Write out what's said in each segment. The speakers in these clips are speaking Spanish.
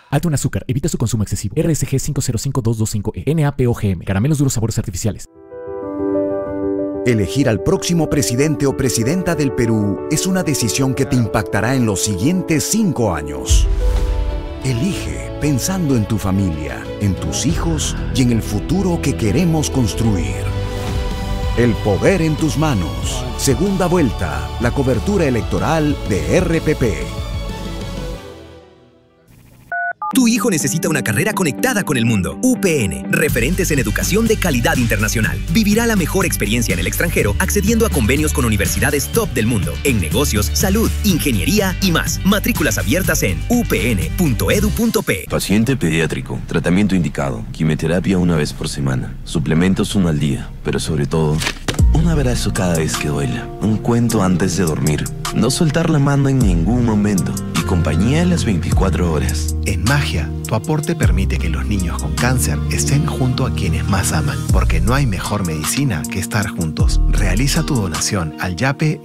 Alto en azúcar, evita su consumo excesivo. RSG 505225E, NAPOGM, caramelos duros sabores artificiales. Elegir al próximo presidente o presidenta del Perú es una decisión que te impactará en los siguientes 5 años. Elige pensando en tu familia, en tus hijos y en el futuro que queremos construir. El poder en tus manos. Segunda vuelta. La cobertura electoral de RPP. Tu hijo necesita una carrera conectada con el mundo. UPN, referentes en educación de calidad internacional. Vivirá la mejor experiencia en el extranjero accediendo a convenios con universidades top del mundo, en negocios, salud, ingeniería y más. Matrículas abiertas en upn.edu.p. Paciente pediátrico, tratamiento indicado, quimioterapia 1 vez por semana, suplementos 1 al día, pero sobre todo, un abrazo cada vez que duela, un cuento antes de dormir, no soltar la mano en ningún momento y compañía en las 24 horas. En Magia, tu aporte permite que los niños con cáncer estén junto a quienes más aman, porque no hay mejor medicina que estar juntos. Realiza tu donación al YAPE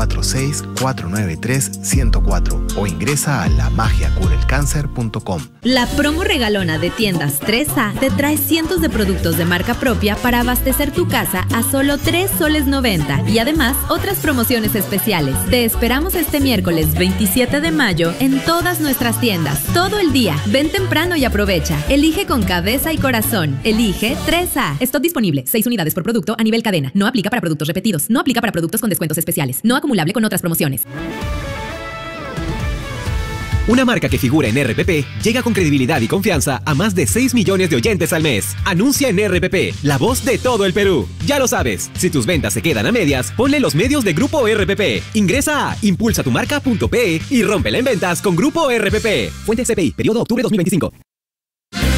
946-493-104 o ingresa a lamagiacurelcáncer.com. La promo regalona de tiendas 3A te trae cientos de productos de marca propia para abastecer tu casa a solo 3 soles 90 y además otras promociones especiales. Te esperamos este miércoles 27 de mayo en todas nuestras tiendas, todo el día. Ven temprano y aprovecha. Elige con cabeza y corazón. Elige 3A. Stock disponible. 6 unidades por producto a nivel cadena. No aplica para productos repetidos. No aplica para productos con descuentos especiales. No acumulable con otras promociones. Una marca que figura en RPP llega con credibilidad y confianza a más de 6 millones de oyentes al mes. Anuncia en RPP, la voz de todo el Perú. Ya lo sabes, si tus ventas se quedan a medias, ponle los medios de Grupo RPP. Ingresa a impulsatumarca.pe y rómpela en ventas con Grupo RPP. Fuente CPI, periodo octubre 2025.